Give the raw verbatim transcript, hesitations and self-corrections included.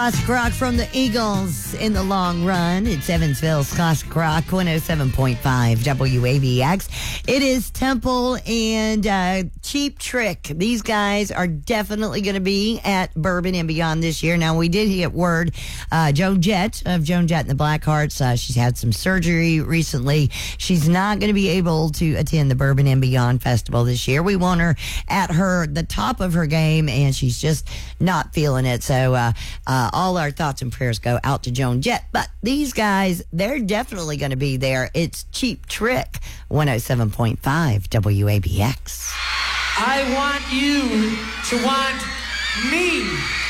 Classic rock from the Eagles in the long run. It's Evansville's Classic Rock, one oh seven point five W A B X. It is Temple and uh, Cheap Trick. These guys are definitely going to be at Bourbon and Beyond this year. Now, we did get word, uh, Joan Jett of Joan Jett and the Blackhearts, uh, she's had some surgery recently. She's not going to be able to attend the Bourbon and Beyond Festival this year. We want her at her, the top of her game, and she's just not feeling it. So, uh, uh, all our thoughts and prayers go out to Joan Jett. But these guys, they're definitely going to be there. It's Cheap Trick, one oh seven point five W A B X. I want you to want me.